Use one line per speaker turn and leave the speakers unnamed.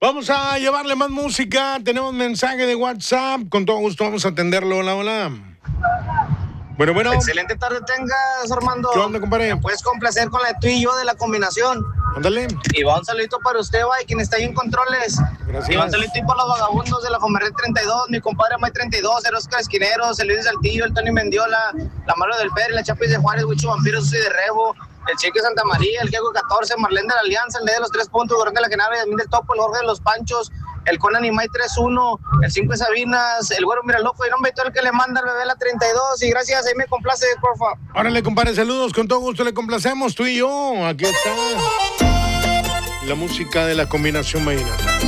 Vamos a llevarle más música. Tenemos mensaje de WhatsApp. Con todo gusto vamos a atenderlo. Hola, hola. Bueno.
Excelente tarde tengas, Armando.
¿Qué onda, compadre?
¿Me puedes complacer con la de tú y yo de la combinación?
Ándale.
Y va un saludito para usted, va, y quien está ahí en controles.
Gracias.
Y va un saludito para los vagabundos de la Fomerred 32, mi compadre May 32, el Oscar Esquinero, el Luis Saltillo, el Tony Mendiola, la Mano del Pérez, la Chapis de Juárez, Huicho Vampiro, Susi de Rebo, el Cheque Santa María, el Diego 14, Marlene de la Alianza, el de los 3 puntos, Gorón de la Genaro, Yasmín del Topo, el Jorge de los Panchos, el Conan y May 31, el 5 de Sabinas, el Güero Miraloco, y nombre todo el que le manda al bebé la 32, y gracias, ahí me complace, porfa.
Órale, compadre, saludos, con todo gusto le complacemos, tú y yo. Aquí está la música de la combinación vallenata.